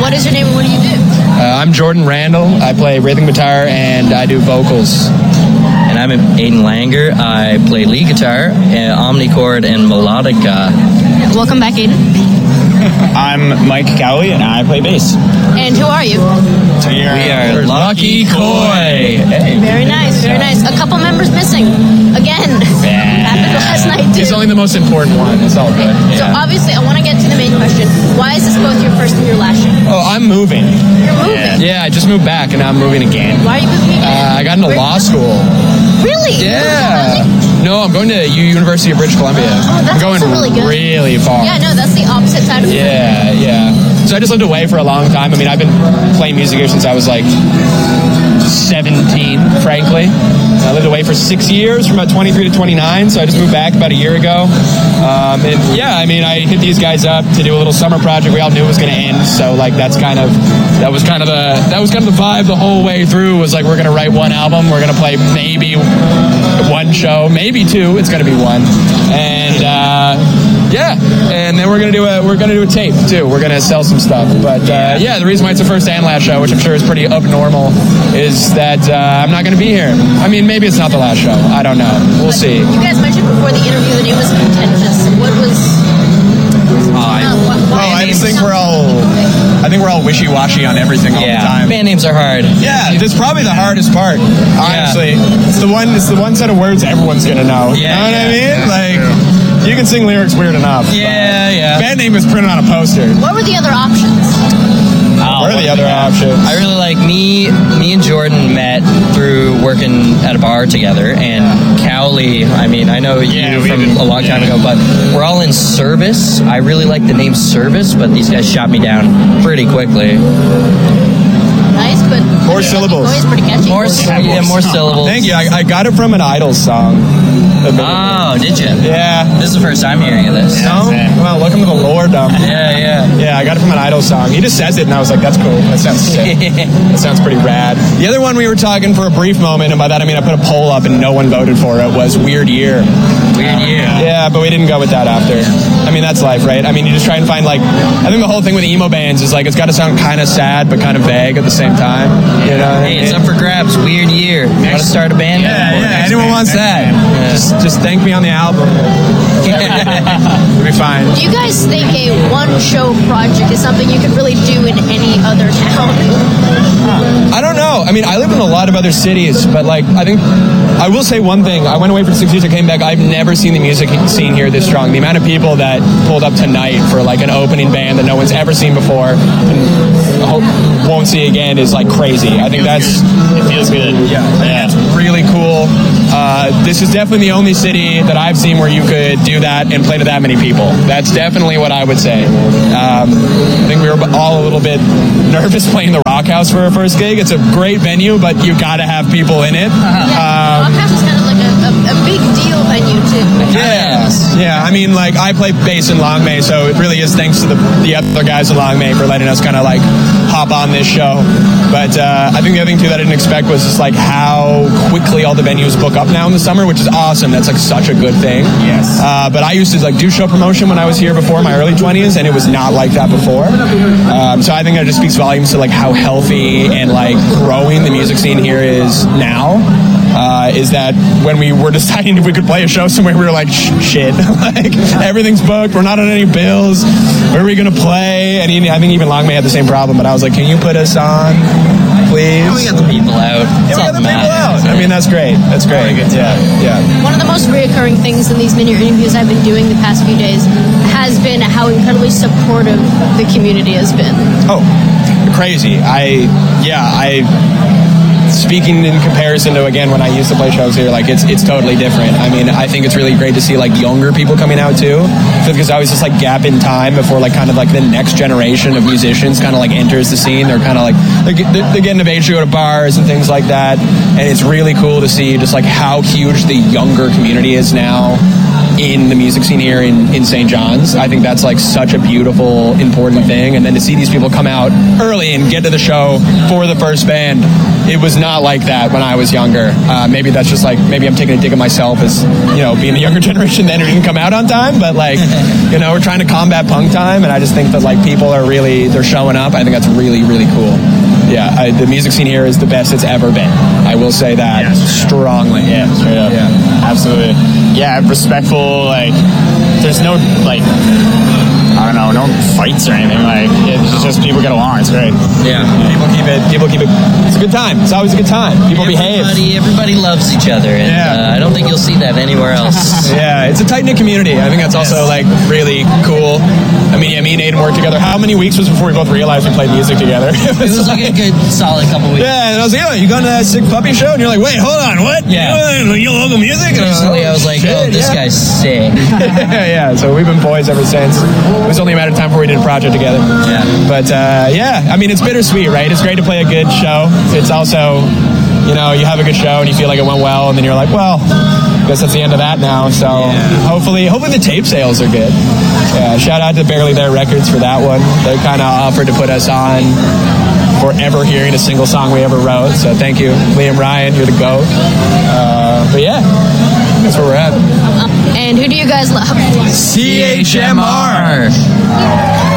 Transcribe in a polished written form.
What is your name and what do you do? I'm Jordan Randall. I play rhythm guitar and I do vocals. And I'm Aiden Langer. I play lead guitar, omnichord, and melodica. Welcome back, Aiden. I'm Mike Cowley, and I play bass. And who are you? We are Lucky Koi. Hey. Very nice, very nice. A couple members missing. Again. Happened last night, too. He's only the most important one. It's all good. So obviously, I want to get to the main question. Why is this both your first and your last show? Oh, I'm moving. You're moving? Yeah, I just moved back and now I'm moving again. Why are you moving again? I got into law school. Really? Yeah. No, I'm going to University of British Columbia. Oh, that's I'm going also really good. really far. Yeah, no, that's the opposite side of the Yeah. So I just lived away for a long time. I mean, I've been playing music here since I was like 17, frankly. I lived away for 6 years, from about 23 to 29, so I just moved back about a year ago. And yeah, I mean, I hit these guys up to do a little summer project. We all knew it was going to end, so like that was kind of the vibe the whole way through. Was like, we're going to write one album, we're going to play maybe one show, maybe two. It's going to be one, and yeah, and then we're gonna do a tape too. We're gonna sell some stuff, but yeah, the reason why it's the first and last show, which I'm sure is pretty abnormal, is that I'm not gonna be here. I mean, maybe it's not the last show. I don't know. We'll see. You guys mentioned before the interview that it was contentious. What was? I think we're all wishy-washy on everything all the time. Band names are hard. Yeah, that's probably the hardest part. Honestly, it's the one set of words everyone's gonna know. You know what I mean? Like, you can sing lyrics weird enough. Yeah. Band name is printed on a poster. What were the other options? What are the other options? I really like me and Jordan met through working at a bar together, and Cowley, I mean, I know you from a long time ago, but we're all in Service. I really like the name Service, but these guys shot me down pretty quickly. Nice, but More syllables. Always pretty catchy. More syllables. Thank you. I got it from an Idols song. Oh, did you? Yeah. This is the first I'm hearing of this. No? Well, welcome to the lore dump. Yeah. Yeah, I got it from an Idols song. He just says it, and I was like, that's cool. That sounds sick. That sounds pretty rad. The other one we were talking for a brief moment, and by that I mean I put a poll up and no one voted for it, was Weird Year. Weird Year. Yeah, but we didn't go with that after. I mean, that's life, right? I mean, you just try and find, like, I think the whole thing with emo bands is, like, it's got to sound kind of sad, but kind of vague at the same time. You know? Hey, it's up for grabs. Weird Year. Want to start a band? Yeah, anyone wants that. Yeah. Just thank me on the album. It'll be fine. Do you guys think a one-show project is something you could really do in any other town? I don't know. I mean, I live in a lot of other cities, but like, I think I will say one thing. I went away for 6 years. I came back. I've never seen the music scene here this strong. The amount of people that pulled up tonight for like an opening band that no one's ever seen before and won't see again is like crazy. I think it feels good. Yeah, that's really cool. This is definitely the only city that I've seen where you could do that and play to that many people. That's definitely what I would say. I think we were all a little bit nervous playing the Rock House for our first gig. It's a great venue, but you got to have people in it. Rock House is kind of like a big deal venue too. Yeah. I mean, like, I play bass in Long May, so it really is thanks to the other guys in Long May for letting us kind of like hop on this show. But I think the other thing too that I didn't expect was just like how quickly all the venues book up now in the summer, which is awesome. That's like such a good thing. Yes. But I used to like do show promotion when I was here before, my early 20s, and it was not like that before. So I think that just speaks volumes to like how healthy and like growing the music scene here is now. Is that when we were deciding if we could play a show somewhere, we were like, shit, like everything's booked, we're not on any bills, where are we gonna play? And I think even Long May had the same problem, but I was like, can you put us on, please? We got the people out. Yeah, we got the people out. I mean, that's great. That's great. Yeah. One of the most reoccurring things in these mini interviews I've been doing the past few days has been how incredibly supportive the community has been. Oh, crazy. Speaking in comparison to, again, when I used to play shows here, like, it's totally different. I mean, I think it's really great to see, like, younger people coming out, too. Because I was just, like, gap in time before, like, kind of, like, the next generation of musicians kind of, like, enters the scene. They're kind of, like, they're getting of age to go to bars and things like that. And it's really cool to see just, like, how huge the younger community is now. in the music scene here in St. John's. I think that's like such a beautiful, important thing. And then to see these people come out early and get to the show for the first band, it was not like that when I was younger. Maybe that's just like, maybe I'm taking a dig at myself as, being the younger generation then who didn't come out on time. But like, we're trying to combat punk time. And I just think that like people are really, they're showing up. I think that's really, really cool. Yeah, the music scene here is the best it's ever been. I will say that strongly. Yeah, straight up. Yeah, absolutely. Yeah, respectful. Like, there's no like, I don't know, no fights or anything. Like, it's just people get along. It's great. Yeah, people keep it. It's a good time. It's always a good time. People behave. Everybody loves each other, and I don't think you'll see that anywhere else. Yeah, it's a tight knit community. I think that's also like really cool. I mean, me and Aiden worked together. How many weeks was before we both realized we played music together? It was like a good solid couple weeks. Yeah, and I was like, you going to that Sick Puppy show? And you're like, wait, hold on, what? Yeah. You local music? And I was like, this guy's sick. Yeah, so we've been boys ever since. It was only a matter of time before we did a project together. Yeah. But I mean, it's bittersweet, right? It's great to play a good show. It's also, you have a good show and you feel like it went well, and then you're like, well, I guess that's the end of that now. So hopefully the tape sales are good. Yeah, shout out to Barely There Records for that one. They kind of offered to put us on for ever hearing a single song we ever wrote. So thank you, Liam Ryan, you're the GOAT. But yeah, that's where we're at. And who do you guys love? CHMR.